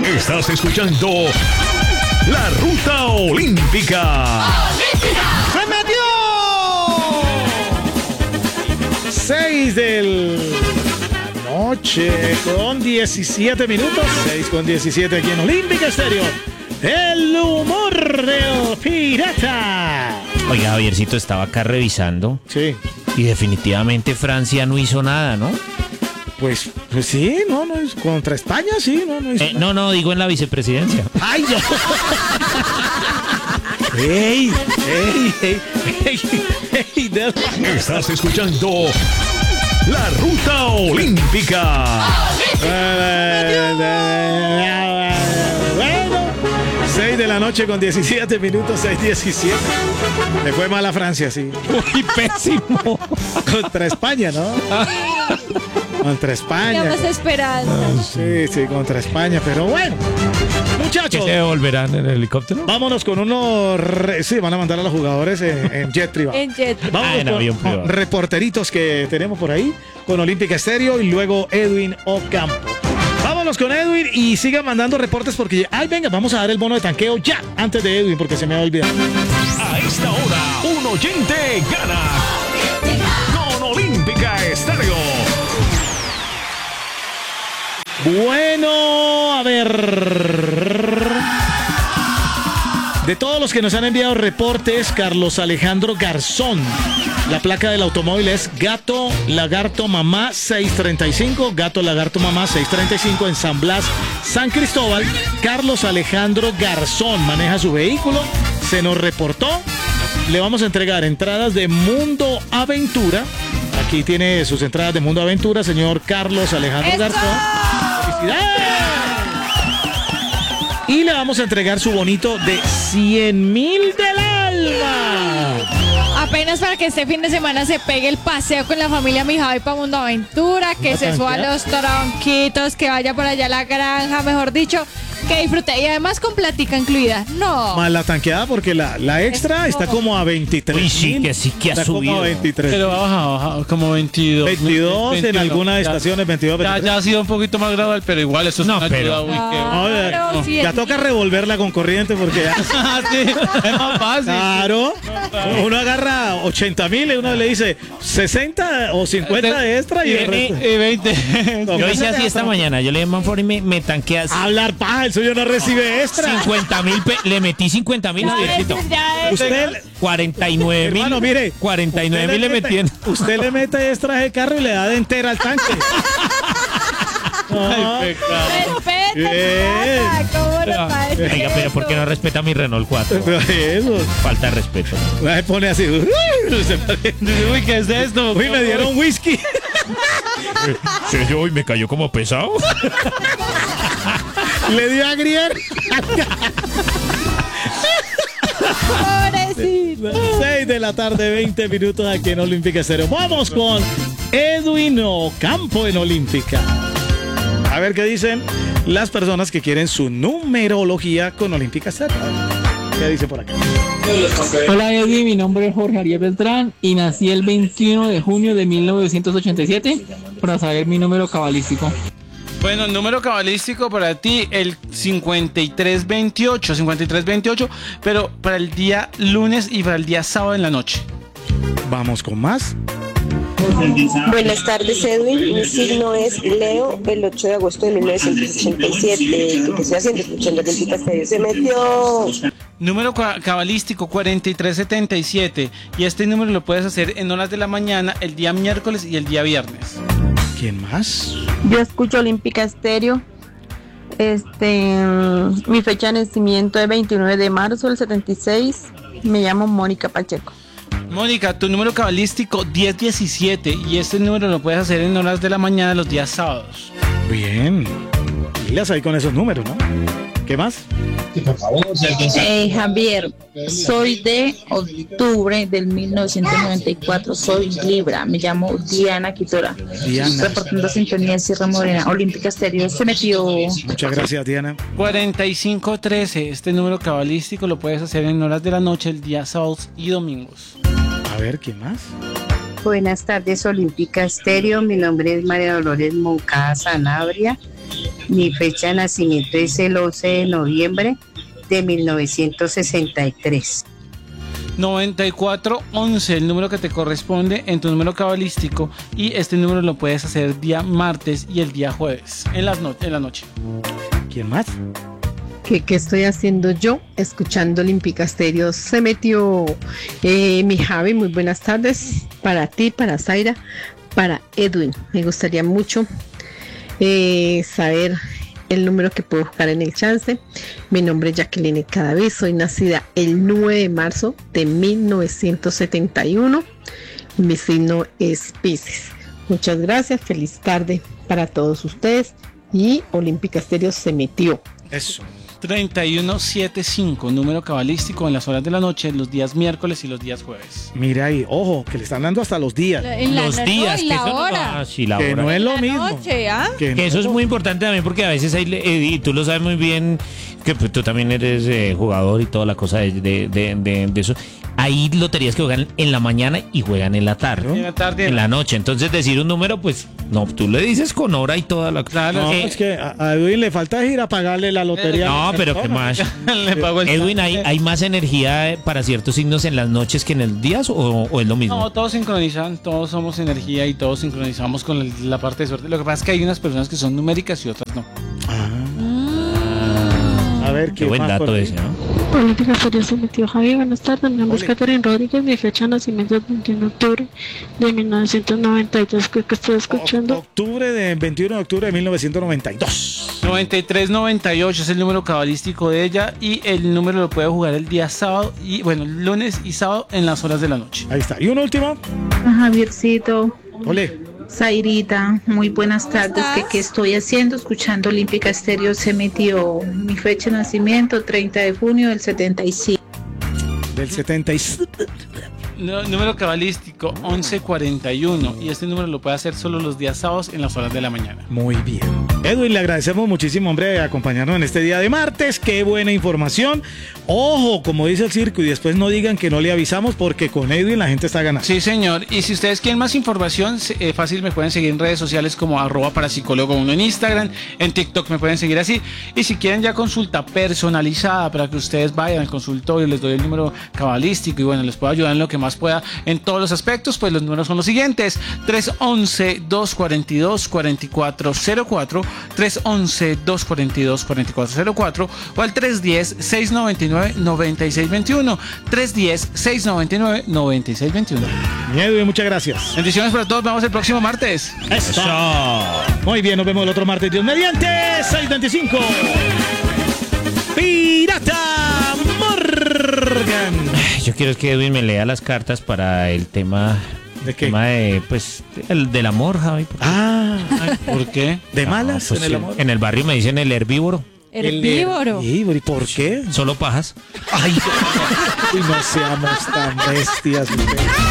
Estás escuchando La Ruta Olímpica. ¡Se metió! 6 de la noche con 17 minutos. 6 con 17 aquí en Olímpica Estéreo. El humor del pirata. Oiga, Javiercito, estaba acá revisando. Sí. Y definitivamente Francia no hizo nada, ¿no? Pues sí, no, contra España sí, no hizo nada. No, digo en la vicepresidencia. ¡Ay, no! ¡Ey! Estás escuchando La Ruta Olímpica. Bueno, 6 de la noche con 17 minutos, 6:17. Le fue mal a Francia, sí. Uy, pésimo. Contra España, ¿no? Contra España. Teníamos esperanza. Sí, contra España, pero bueno. ¿Que Muchachos, se devolverán en el helicóptero? vámonos con unos... Sí, van a mandar a los jugadores en jet privado. En jet. Vamos en avión privado. reporteritos que tenemos por ahí con Olímpica Estéreo y luego Edwin Ocampo. Vámonos con Edwin y sigan mandando reportes porque... Ay, venga, vamos a dar el bono de tanqueo ya, antes de Edwin, porque se me va a olvidar. A esta hora, un oyente gana con Olímpica Estéreo. Bueno, a ver... De todos los que nos han enviado reportes, Carlos Alejandro Garzón. La placa del automóvil es Gato Lagarto Mamá 635. Gato Lagarto Mamá 635 en San Blas, San Cristóbal. Carlos Alejandro Garzón maneja su vehículo. Se nos reportó. Le vamos a entregar entradas de Mundo Aventura. Aquí tiene sus entradas de Mundo Aventura, señor Carlos Alejandro ¡Eso! Garzón. ¡Felicidades! Y le vamos a entregar su bonito de 100,000 del alma. Apenas para que este fin de semana se pegue el paseo con la familia Mijavi para Mundo Aventura, que se suba a los tronquitos, que vaya por allá a la granja, mejor dicho, que disfrute. Y además con platica incluida. No. Más la tanqueada porque la extra está como a 23. Uy, sí que ha está subido. como a 23. Pero baja, como 22. 22 en algunas estaciones, 22, 23. Ya ha sido un poquito más gradual, pero igual eso es No, una pero- ayuda. Uy, No, sí, ya toca revolverla con corriente porque ya... sí, es más fácil. Claro, uno agarra 80,000 y uno le dice 60 o 50 de extra y el resto. 20. Yo hice así esta mañana. Yo le di Manford y me tanqué así. Hablar paja, el suyo no recibe extra. 50,000, le metí 50,000 a Javiercito. Usted, 49,000. hermano, mire, 49,000 le metí en... Usted le mete extra de carro y le da de entera al tanque. No. Respeta, Bien. ¿cómo no parece Oiga, pero ¿por qué no respeta mi Renault 4? Pero eso, Falta de respeto. se pone así. Uy, ¿qué es esto? Uy, me dieron whisky. Hoy me cayó como pesado. Le dio a Grier. Pobrecito. 6 de la tarde, 20 minutos aquí en Olímpica Estéreo. Vamos con Edwin Ocampo en Olímpica. A ver qué dicen las personas que quieren su numerología con Olímpica Estéreo. ¿Qué dice por acá? Hola Edwin, mi nombre es Jorge Ariel Beltrán y nací el 21 de junio de 1987 para saber mi número cabalístico. Bueno, el número cabalístico para ti, el 5328, pero para el día lunes y para el día sábado en la noche. Vamos con más. Buenas tardes, Edwin. Mi signo es Leo, el 8 de agosto de 1987. ¿Qué estoy haciendo? Escuchando Olímpica Estéreo. Se metió. Número cabalístico 4377. Y este número lo puedes hacer en horas de la mañana, el día miércoles y el día viernes. ¿Quién más? Yo escucho Olímpica Estéreo. Mi fecha de nacimiento es 29 de marzo del 76. Me llamo Mónica Pacheco. Mónica, tu número cabalístico 1017. Y este número lo puedes hacer en horas de la mañana los días sábados. Bien. Pilas ahí con esos números, ¿no? ¿Qué más? Javier, soy de octubre del 1994, soy Libra, me llamo Diana Quitora. Diana. Reportando sintonía Sierra Morena, Olímpica Estéreo, se metió. Muchas gracias, Diana. 4513. Este número cabalístico lo puedes hacer en horas de la noche, el día sábados y domingos. A ver, ¿quién más? Buenas tardes, Olímpica Estéreo. Mi nombre es María Dolores Moncada Sanabria. Mi fecha de nacimiento es el 11 de noviembre de 1963. 9411, el número que te corresponde en tu número cabalístico, y este número lo puedes hacer día martes y el día jueves en la noche. ¿Quién más? ¿Qué estoy haciendo yo? Escuchando Olímpica Estéreo. Se metió mi Javi. Muy buenas tardes para ti, para Zaira, para Edwin. Me gustaría mucho saber el número que puedo buscar en el chance. Mi nombre es Jacqueline Cadavid. Soy nacida el 9 de marzo de 1971 y mi signo es Piscis. Muchas gracias. Feliz tarde para todos ustedes. Y Olímpica Estéreo se metió. Eso. 3175, número cabalístico en las horas de la noche, los días miércoles y los días jueves. Mira ahí, ojo, que le están dando hasta los días. Los días, y que la eso no hora. va- sí, la Que hora. no es lo La mismo. noche, ¿ah? Que eso es muy importante también porque a veces hay, y tú lo sabes muy bien, que pues, tú también eres jugador y toda la cosa de eso. Hay loterías que juegan en la mañana y juegan en la tarde. En la tarde. En la noche. Entonces decir un número, pues no, tú le dices con hora y toda la... Claro. No, es que a Edwin le falta ir a pagarle la lotería. No, pero ¿qué más? Le pago el Edwin, ¿hay más energía para ciertos signos en las noches que en los días o es lo mismo? No, todos sincronizan, todos somos energía y todos sincronizamos con la parte de suerte. Lo que pasa es que hay unas personas que son numéricas y otras no. A ver, Qué buen más por dato ahí? ese, ¿no? Olímpica Estéreo se metió. Javi, buenas tardes. Mi nombre es Catherine Rodríguez. Mi fecha de nacimiento es el 21 de octubre de 1992. ¿Qué estoy escuchando? Octubre de 21 de octubre de 1992. 9398 es el número cabalístico de ella y el número lo puede jugar el día sábado y bueno, lunes y sábado en las horas de la noche. Ahí está. Y un último. Javiercito, Ole. Zairita, muy buenas tardes. ¿Qué estoy haciendo? Escuchando Olímpica Estéreo se metió. Mi fecha de nacimiento, 30 de junio del 75. Del 76. Número cabalístico 1141 y este número lo puede hacer solo los días sábados en las horas de la mañana. Muy bien. Edwin, le agradecemos muchísimo, hombre, de acompañarnos en este día de martes. Qué buena información. Ojo, como dice el circo, y después no digan que no le avisamos porque con Edwin la gente está ganando. Sí, señor. Y si ustedes quieren más información, fácil me pueden seguir en redes sociales como @parapsicólogo1 en Instagram, en TikTok me pueden seguir así. Y si quieren ya consulta personalizada para que ustedes vayan al consultorio, les doy el número cabalístico y bueno, les puedo ayudar en lo que más pueda en todos los aspectos, pues los números son los siguientes: 311-242-4404, 311-242-4404 o al 310-699-9621, 310-699-9621. Edwin, muchas gracias. Bendiciones para todos, vemos el próximo martes. Eso. Muy bien, nos vemos el otro martes, Dios mediante, 6:25. Pirata Morgan. Yo quiero que Edwin me lea las cartas para el tema... ¿De qué? Tema de, pues, el del amor, Javi. ¿Por qué? ¿De malas Pues, en el amor? en el barrio me dicen el herbívoro. Herbívoro. ¿Y por qué? Solo pajas. Ay, uy, no seamos tan bestias. Usted.